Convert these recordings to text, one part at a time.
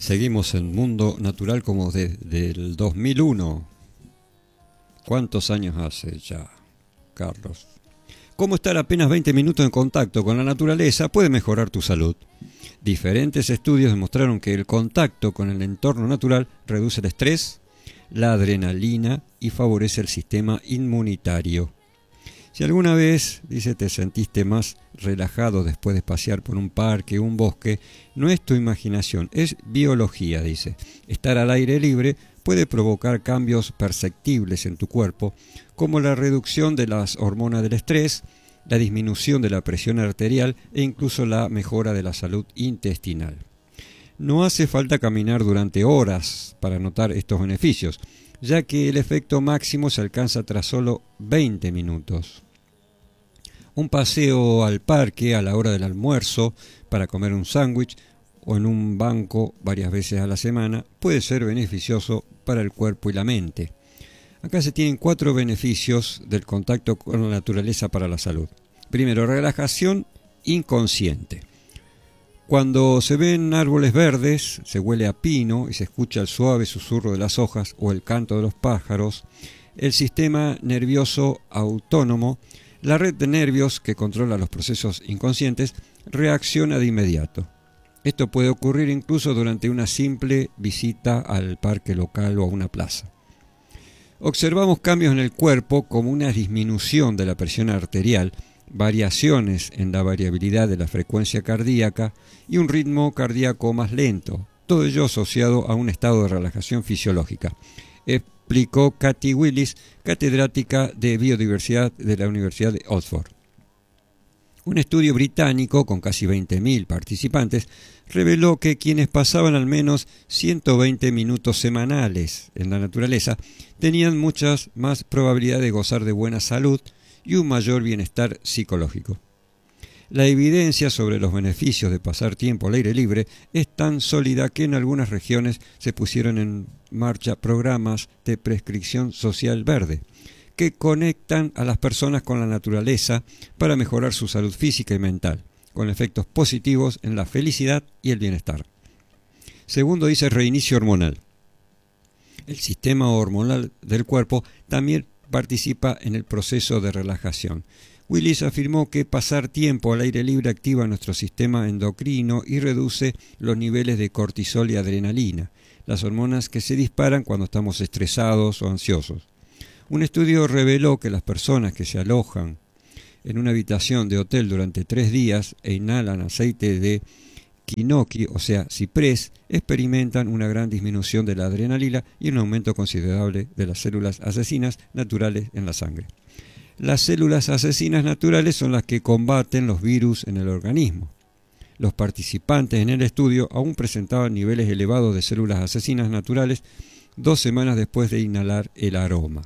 Seguimos en Mundo Natural como desde el 2001. ¿Cuántos años hace ya, Carlos? ¿Cómo estar apenas 20 minutos en contacto con la naturaleza puede mejorar tu salud? Diferentes estudios demostraron que el contacto con el entorno natural reduce el estrés, la adrenalina y favorece el sistema inmunitario. Si alguna vez, dice, te sentiste más relajado después de pasear por un parque o un bosque, no es tu imaginación, es biología, dice. Estar al aire libre puede provocar cambios perceptibles en tu cuerpo, como la reducción de las hormonas del estrés, la disminución de la presión arterial e incluso la mejora de la salud intestinal. No hace falta caminar durante horas para notar estos beneficios, ya que el efecto máximo se alcanza tras solo 20 minutos. Un paseo al parque a la hora del almuerzo para comer un sándwich o en un banco varias veces a la semana puede ser beneficioso para el cuerpo y la mente. Acá se tienen 4 beneficios del contacto con la naturaleza para la salud. Primero, relajación inconsciente. Cuando se ven árboles verdes, se huele a pino y se escucha el suave susurro de las hojas o el canto de los pájaros, el sistema nervioso autónomo, la red de nervios que controla los procesos inconscientes, reacciona de inmediato. Esto puede ocurrir incluso durante una simple visita al parque local o a una plaza. Observamos cambios en el cuerpo como una disminución de la presión arterial, variaciones en la variabilidad de la frecuencia cardíaca y un ritmo cardíaco más lento, todo ello asociado a un estado de relajación fisiológica, explicó Kathy Willis, catedrática de biodiversidad de la Universidad de Oxford. Un estudio británico con casi 20.000 participantes reveló que quienes pasaban al menos 120 minutos semanales en la naturaleza tenían muchas más probabilidades de gozar de buena salud y un mayor bienestar psicológico. La evidencia sobre los beneficios de pasar tiempo al aire libre es tan sólida que en algunas regiones se pusieron en marcha programas de prescripción social verde, que conectan a las personas con la naturaleza para mejorar su salud física y mental, con efectos positivos en la felicidad y el bienestar. Segundo, dice reinicio hormonal. El sistema hormonal del cuerpo también participa en el proceso de relajación. Willis afirmó que pasar tiempo al aire libre activa nuestro sistema endocrino y reduce los niveles de cortisol y adrenalina, las hormonas que se disparan cuando estamos estresados o ansiosos. Un estudio reveló que las personas que se alojan en una habitación de hotel durante 3 días e inhalan aceite de quinoqui, o sea, ciprés, experimentan una gran disminución de la adrenalina y un aumento considerable de las células asesinas naturales en la sangre. Las células asesinas naturales son las que combaten los virus en el organismo. Los participantes en el estudio aún presentaban niveles elevados de células asesinas naturales 2 semanas después de inhalar el aroma.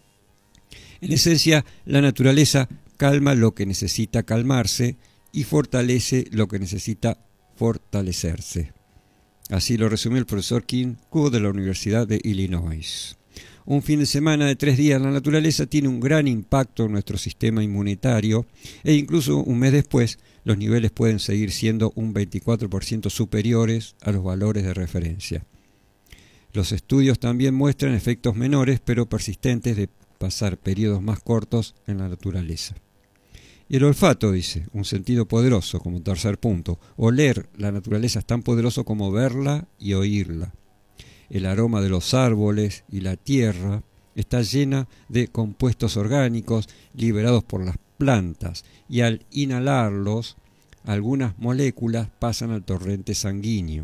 En esencia, la naturaleza calma lo que necesita calmarse y fortalece lo que necesita fortalecerse. Así lo resumió el profesor Kim Kuo de la Universidad de Illinois. Un fin de semana de 3 días en la naturaleza tiene un gran impacto en nuestro sistema inmunitario e incluso un mes después los niveles pueden seguir siendo un 24% superiores a los valores de referencia. Los estudios también muestran efectos menores pero persistentes de pasar periodos más cortos en la naturaleza. Y el olfato, dice, un sentido poderoso como tercer punto. Oler la naturaleza es tan poderoso como verla y oírla. El aroma de los árboles y la tierra está llena de compuestos orgánicos liberados por las plantas y al inhalarlos, algunas moléculas pasan al torrente sanguíneo.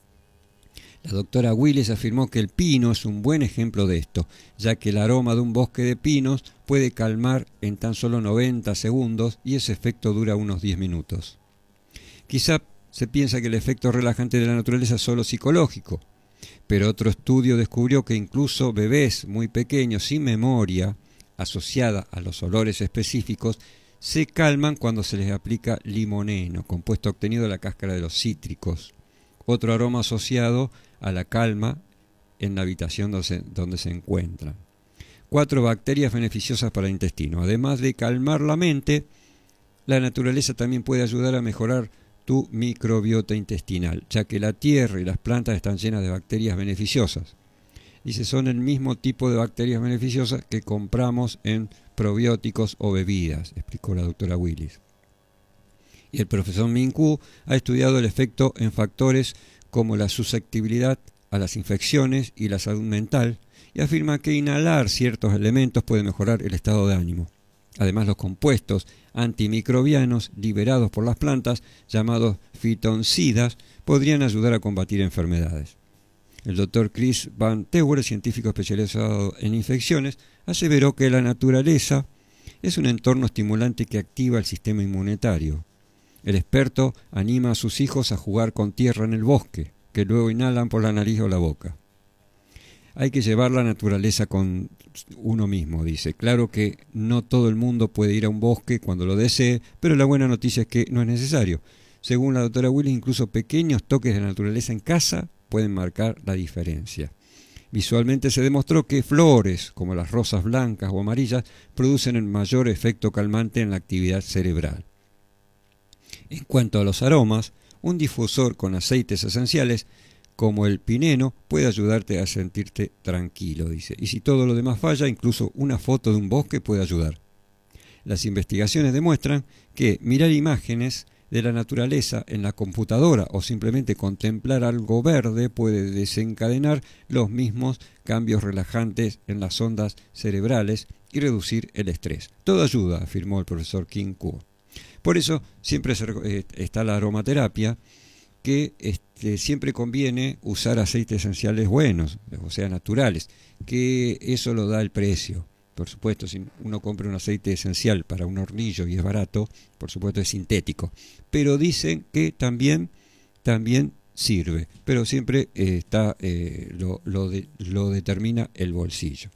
La doctora Willis afirmó que el pino es un buen ejemplo de esto, ya que el aroma de un bosque de pinos puede calmar en tan solo 90 segundos y ese efecto dura unos 10 minutos. Quizá se piensa que el efecto relajante de la naturaleza es solo psicológico, pero otro estudio descubrió que incluso bebés muy pequeños sin memoria asociada a los olores específicos se calman cuando se les aplica limoneno, compuesto obtenido de la cáscara de los cítricos, otro aroma asociado a la calma en la habitación donde se encuentran. 4 bacterias beneficiosas para el intestino. Además de calmar la mente, la naturaleza también puede ayudar a mejorar tu microbiota intestinal, ya que la tierra y las plantas están llenas de bacterias beneficiosas. Dice, son el mismo tipo de bacterias beneficiosas que compramos en probióticos o bebidas, explicó la doctora Willis. Y el profesor Min-Koo ha estudiado el efecto en factores como la susceptibilidad a las infecciones y la salud mental, y afirma que inhalar ciertos elementos puede mejorar el estado de ánimo. Además, los compuestos antimicrobianos liberados por las plantas, llamados fitoncidas, podrían ayudar a combatir enfermedades. El doctor Chris Van Teuer, científico especializado en infecciones, aseveró que la naturaleza es un entorno estimulante que activa el sistema inmunitario. El experto anima a sus hijos a jugar con tierra en el bosque, que luego inhalan por la nariz o la boca. Hay que llevar la naturaleza con uno mismo, dice. Claro que no todo el mundo puede ir a un bosque cuando lo desee, pero la buena noticia es que no es necesario. Según la doctora Willis, incluso pequeños toques de naturaleza en casa pueden marcar la diferencia. Visualmente se demostró que flores, como las rosas blancas o amarillas, producen el mayor efecto calmante en la actividad cerebral. En cuanto a los aromas, un difusor con aceites esenciales como el pineno puede ayudarte a sentirte tranquilo, dice. Y si todo lo demás falla, incluso una foto de un bosque puede ayudar. Las investigaciones demuestran que mirar imágenes de la naturaleza en la computadora o simplemente contemplar algo verde puede desencadenar los mismos cambios relajantes en las ondas cerebrales y reducir el estrés. Todo ayuda, afirmó el profesor Min-Koo. Por eso siempre está la aromaterapia, que siempre conviene usar aceites esenciales buenos, o sea, naturales, que eso lo da el precio. Por supuesto, si uno compra un aceite esencial para un hornillo y es barato, por supuesto es sintético. Pero dicen que también sirve, pero siempre lo determina el bolsillo.